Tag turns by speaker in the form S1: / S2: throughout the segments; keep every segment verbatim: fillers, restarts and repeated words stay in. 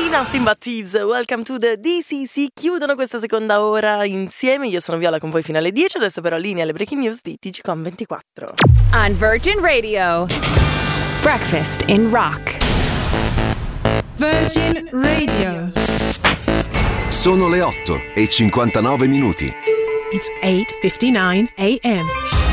S1: Nothing But Thieves, welcome to the D C C. Chiudono questa seconda ora insieme. Io sono Viola con voi fino alle dieci. Adesso però linea alle breaking news di T G Com ventiquattro.
S2: On Virgin Radio, Breakfast in Rock.
S3: Virgin Radio.
S4: Sono le otto e cinquantanove minuti.
S3: It's eight fifty-nine a.m.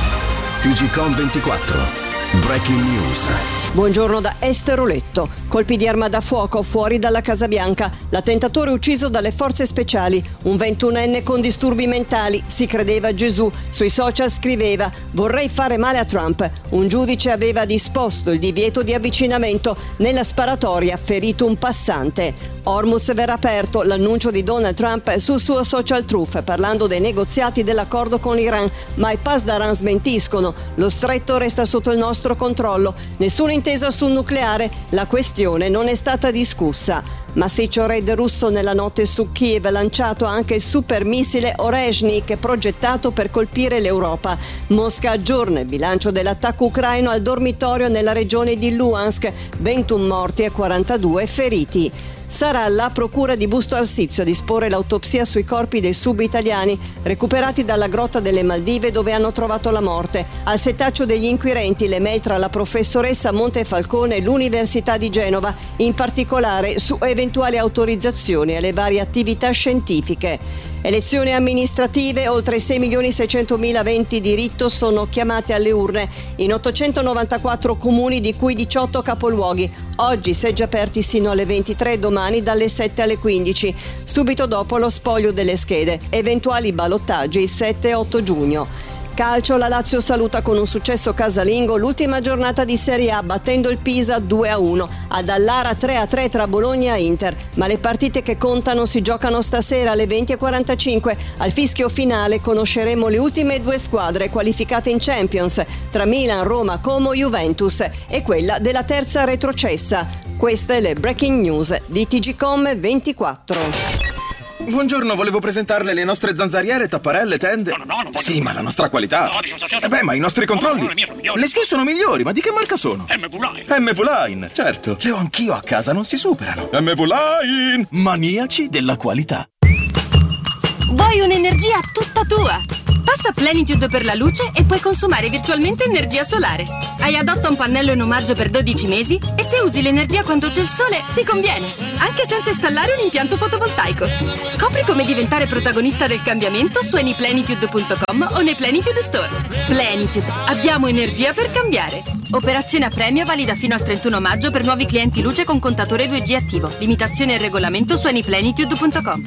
S4: T G Com ventiquattro. Breaking news.
S5: Buongiorno da Esteroletto. Colpi di arma da fuoco fuori dalla Casa Bianca. L'attentatore ucciso dalle forze speciali. Un ventunenne con disturbi mentali. Si credeva Gesù. Sui social scriveva: vorrei fare male a Trump. Un giudice aveva disposto il divieto di avvicinamento. Nella sparatoria ferito un passante. Hormuz verrà aperto, l'annuncio di Donald Trump sul suo social truth, parlando dei negoziati dell'accordo con l'Iran, ma i Pasdaran smentiscono. Lo stretto resta sotto il nostro controllo. Nessuna intesa sul nucleare, la questione non è stata discussa. Massiccio raid russo nella notte su Kiev, lanciato anche il supermissile Orezhnik progettato per colpire l'Europa. Mosca aggiorna il bilancio dell'attacco ucraino al dormitorio nella regione di Luhansk, ventuno morti e quarantadue feriti. Sarà la procura di Busto Arsizio a disporre l'autopsia sui corpi dei sub-italiani recuperati dalla grotta delle Maldive, dove hanno trovato la morte. Al setaccio degli inquirenti le mail tra la professoressa Montefalcone e l'Università di Genova, in particolare su eventuali autorizzazioni alle varie attività scientifiche. Elezioni amministrative, oltre sei milioni seicentomila aventi diritto sono chiamati alle urne in ottocentonovantaquattro comuni, di cui diciotto capoluoghi. Oggi seggi aperti sino alle ventitré, domani dalle sette alle quindici, subito dopo lo spoglio delle schede. Eventuali ballottaggi il sette e otto giugno. Calcio, la Lazio saluta con un successo casalingo l'ultima giornata di Serie A, battendo il Pisa due a uno. Ad Allara tre a tre tra Bologna e Inter. Ma le partite che contano si giocano stasera alle venti e quarantacinque. Al fischio finale conosceremo le ultime due squadre qualificate in Champions, tra Milan, Roma, Como, Juventus, e quella della terza retrocessa. Queste le breaking news di T G Com ventiquattro.
S6: Buongiorno, volevo presentarle le nostre zanzariere, tapparelle, tende.
S7: No, no, no, non voglio.
S6: Sì, ma la nostra qualità.
S7: No, dimostrazione.
S6: Eh beh, ma i nostri controlli.
S7: No, no, le mie sono migliori.
S6: Le sue sono migliori, ma di che marca sono?
S7: M V Line.
S6: M V Line, certo. Le ho anch'io a casa, non si superano. M V Line, maniaci della qualità.
S8: Vuoi un'energia tutta tua? Passa Plenitude per la luce e puoi consumare virtualmente energia solare. Hai adotta un pannello in omaggio per dodici mesi e se usi l'energia quando c'è il sole ti conviene, anche senza installare un impianto fotovoltaico. Scopri come diventare protagonista del cambiamento su any plenitude punto com o nei Plenitude Store. Plenitude, abbiamo energia per cambiare. Operazione a premio valida fino al trentuno maggio per nuovi clienti luce con contatore due G attivo. Limitazioni e regolamento su any plenitude punto com.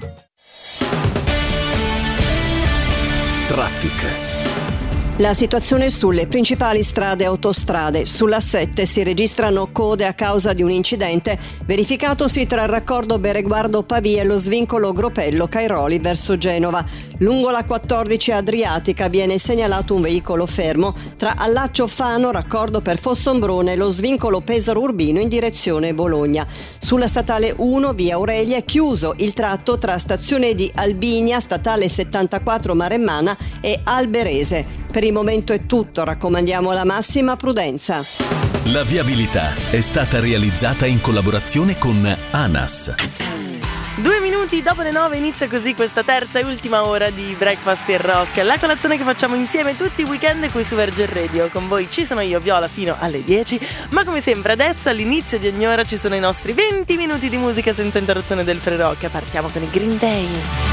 S4: Traffic.
S5: La situazione sulle principali strade e autostrade. Sulla sette si registrano code a causa di un incidente verificatosi tra il raccordo Bereguardo-Pavia e lo svincolo Gropello-Cairoli verso Genova. Lungo la quattordici Adriatica viene segnalato un veicolo fermo tra Allaccio-Fano, raccordo per Fossombrone, e lo svincolo Pesaro-Urbino in direzione Bologna. Sulla statale uno, via Aurelia, è chiuso il tratto tra stazione di Albinia, statale settantaquattro Maremmana, e Alberese. Per il momento è tutto, raccomandiamo la massima prudenza.
S4: La viabilità è stata realizzata in collaborazione con ANAS.
S1: Due minuti dopo le nove inizia così questa terza e ultima ora di Breakfast in Rock, la colazione che facciamo insieme tutti i weekend qui su Virgin Radio. Con voi ci sono io, Viola, fino alle dieci, ma come sempre adesso all'inizio di ogni ora ci sono i nostri venti minuti di musica senza interruzione del free rock. Partiamo con i Green Day.